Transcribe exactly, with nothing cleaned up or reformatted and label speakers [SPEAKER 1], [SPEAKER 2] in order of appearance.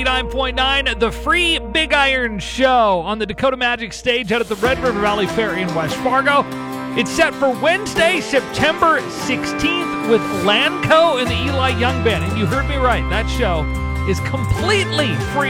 [SPEAKER 1] nine point nine, the free Big Iron Show on the Dakota Magic stage out at the Red River Valley Fair in West Fargo. It's set for Wednesday, September sixteenth with Lanco and the Eli Young Band. And you heard me right, that show is completely free.